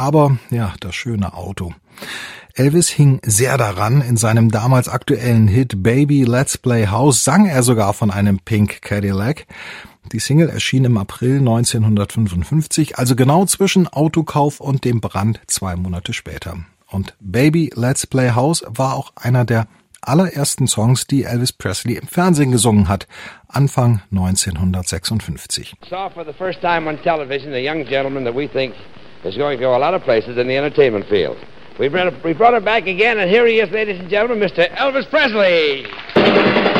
aber ja, das schöne Auto. Elvis hing sehr daran. In seinem damals aktuellen Hit Baby Let's Play House sang er sogar von einem Pink Cadillac. Die Single erschien im April 1955, also genau zwischen Autokauf und dem Brand 2 Monate später. Und Baby Let's Play House war auch einer der allerersten Songs, die Elvis Presley im Fernsehen gesungen hat, Anfang 1956. Saw for the first time on television a young gentleman that we think is going to go a lot of places in the entertainment field. We brought it back again, and here he is, ladies and gentlemen, Mr. Elvis Presley.